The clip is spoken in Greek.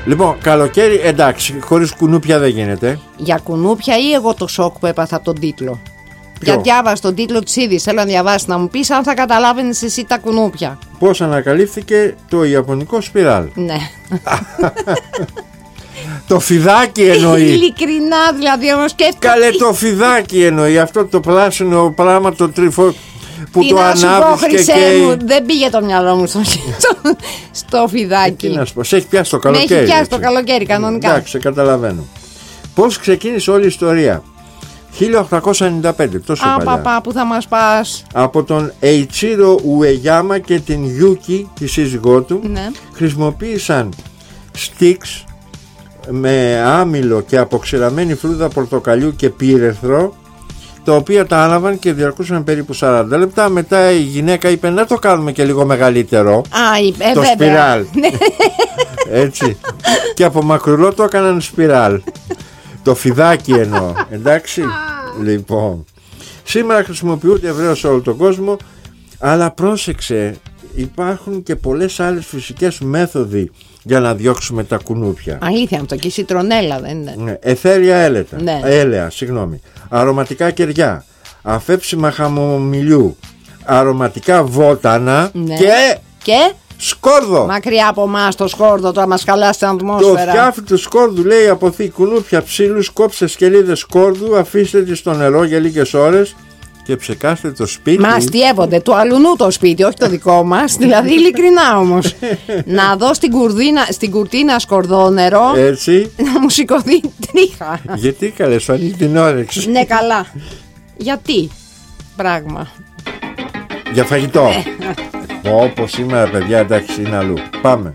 Λοιπόν, καλοκαίρι, εντάξει, χωρίς κουνούπια δεν γίνεται. Για κουνούπια ή εγώ το σοκ που έπαθα από τον τίτλο? Ποιο? Για διάβασα τον τίτλο της είδης. Θέλω να διαβάσει, να μου πεις αν θα καταλάβαινες εσύ τα κουνούπια. Πώς ανακαλύφθηκε το ιαπωνικό σπιράλ. Ναι. Το φιδάκι εννοεί. Ειλικρινά δηλαδή, όμως σκέφτομαι. Καλέ, το φιδάκι εννοεί. Αυτό το πράσινο πράγμα, το τρυφό που Τι το να σου πω, ανάβεις και Χρυσέ καίει. μου, δεν πήγε το μυαλό μου στο φιδάκι. Τι να σου πω, σε έχει πιάσει το Με καλοκαίρι. έχει πιάσει έτσι. το καλοκαίρι κανονικά. Εντάξει, καταλαβαίνω. Πώς ξεκίνησε όλη η ιστορία? 1895, τόσο παλιά. Παπά, που θα μας πας. Από τον Eiichiro Ueyama και την Yuki, τη σύζυγό του, Ναι. χρησιμοποίησαν sticks με άμυλο και αποξηραμένη φρούδα πορτοκαλιού και πύρεθρο, τα οποία τα άναβαν και διαρκούσαν περίπου 40 λεπτά. Μετά η γυναίκα είπε να το κάνουμε και λίγο μεγαλύτερο, το βέβαια. σπιράλ. Έτσι. Και από μακρουλό το έκαναν σπιράλ. Το φιδάκι εννοώ. Εντάξει. Λοιπόν, σήμερα χρησιμοποιούνται ευρέως σε όλο τον κόσμο, αλλά πρόσεξε, υπάρχουν και πολλές άλλες φυσικές μέθοδοι για να διώξουμε τα κουνούπια. Αλήθεια αυτό, και η σιτρονέλα δεν είναι? Ναι, εθέρια έλετα, Ναι. έλαια, συγγνώμη, αρωματικά κεριά, αφέψιμα χαμομηλιού, αρωματικά βότανα, Ναι. και σκόρδο. Μακριά από εμάς το σκόρδο, τώρα μας χαλάσει την Το ατμόσφαιρα. φτιάφι του σκόρδου, λέει, αποθεί κουνούπια, ψήλους, κόψτε σκελίδες σκόρδου, αφήστε τις στο νερό για λίγες ώρες και ψεκάστε το σπίτι. Μα αστιεύονται του αλουνού το σπίτι, όχι το δικό μας. Δηλαδή, ειλικρινά όμως. Να δω στην κουρτίνα σκορδό νερό, Έτσι. να μου σηκωθεί τρίχα. Γιατί καλέ, σου ανοίγει την όρεξη. Ναι, καλά. Γιατί? Πράγμα. Για φαγητό. Όπως σήμερα, παιδιά, εντάξει, είναι αλλού. Πάμε.